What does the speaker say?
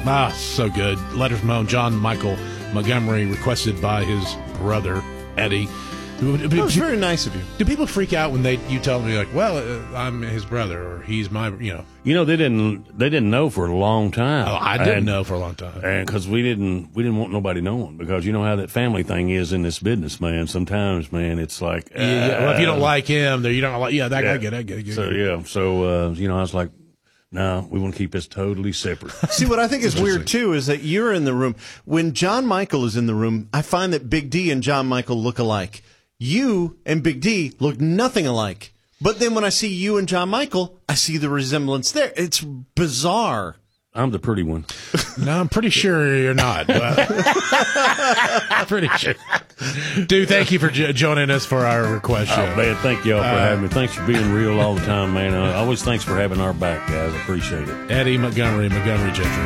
So good. Letters from home. John Michael Montgomery, requested by his brother, Eddie. That was very nice of you. Do people freak out when you tell me, like, well, I'm his brother, or he's my, they didn't know for a long time. Oh, I didn't know for a long time. And because we didn't want nobody knowing, because you know how that family thing is in this business, man. Sometimes, man, it's like, well, if you don't like him, you don't like, I get it. So, I was like, no, we want to keep this totally separate. See, what I think is weird, too, is that you're in the room. When John Michael is in the room, I find that Big D and John Michael look alike. You and Big D look nothing alike. But then when I see you and John Michael, I see the resemblance there. It's bizarre. I'm the pretty one. No, I'm pretty sure you're not. I'm pretty sure. Dude, thank you for joining us for our request show. Oh, man, thank y'all for having me. Thanks for being real all the time, man. Always thanks for having our back, guys. I appreciate it. Eddie Montgomery Gentry.